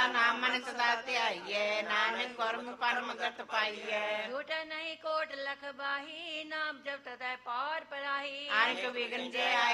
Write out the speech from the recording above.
ਨਾਮ ਮਨ ਸਦਾ ਧਿਆਈਐ, ਨਾਨਕ ਕਰਮ ਪਰਮ ਗਤ ਪਾਈਐ। ਝੂਠ ਨਹੀਂ ਕੋਟ ਲਖ ਬਾਹੀ, ਨਾਮ ਜਪਤ ਤੈ ਪਾਰ ਪਰਾਹੀ। ਅਨਕ ਵਿਗਨ ਜੇ ਆਏ